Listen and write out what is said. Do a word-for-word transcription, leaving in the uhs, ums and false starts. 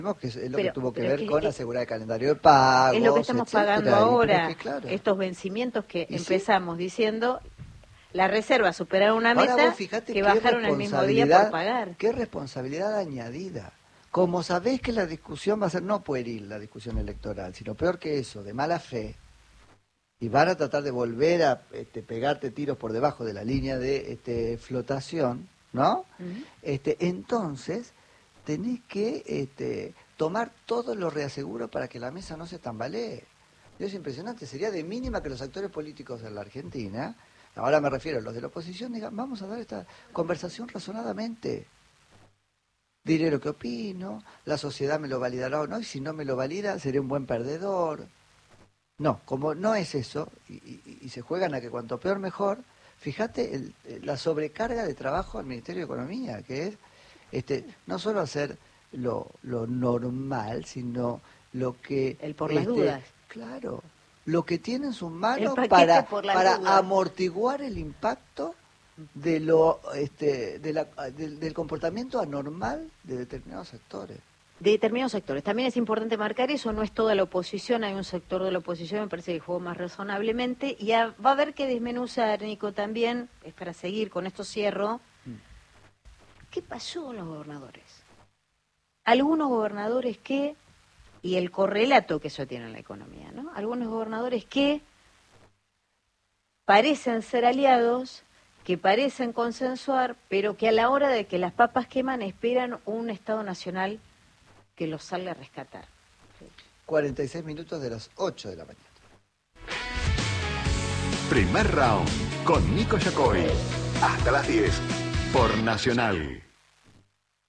que es lo pero, que tuvo que pero ver es que, con es, asegurar el calendario de pagos, es lo que estamos etcétera, pagando ahora, es que, claro. estos vencimientos que ¿Y empezamos sí? diciendo, la reserva superaron una Ahora meta vos fijate que qué bajaron el mismo día por responsabilidad, pagar. qué responsabilidad añadida. Como sabés que la discusión va a ser no pueril, la discusión electoral, sino peor que eso, de mala fe, y van a tratar de volver a este, pegarte tiros por debajo de la línea de este, flotación, ¿no? Uh-huh. Este, entonces, tenés que este, tomar todos los reaseguros para que la mesa no se tambalee. Es impresionante, sería de mínima que los actores políticos de la Argentina, ahora me refiero a los de la oposición, digan, vamos a dar esta conversación razonadamente. Diré lo que opino, la sociedad me lo validará o no, y si no me lo valida, seré un buen perdedor. No, como no es eso, y, y, y se juegan a que cuanto peor mejor, fíjate el, la sobrecarga de trabajo al Ministerio de Economía, que es este, no solo hacer lo, lo normal, sino lo que... El por este, las dudas. Claro, lo que tiene en sus manos el para, por para dudas. amortiguar el impacto de lo, este, de la, de, del comportamiento anormal de determinados sectores. De determinados sectores. También es importante marcar eso, no es toda la oposición, hay un sector de la oposición, me parece que jugó más razonablemente, y a, va a haber que desmenuzar, Nico, también, es para seguir, con esto cierro, ¿qué pasó con los gobernadores? Algunos gobernadores que, y el correlato que eso tiene en la economía, ¿no? Algunos gobernadores que parecen ser aliados, que parecen consensuar, pero que a la hora de que las papas queman esperan un Estado Nacional que los salga a rescatar. cuarenta y seis minutos de las ocho de la mañana. Primer round con Nico Yacoy. Hasta las diez por Nacional.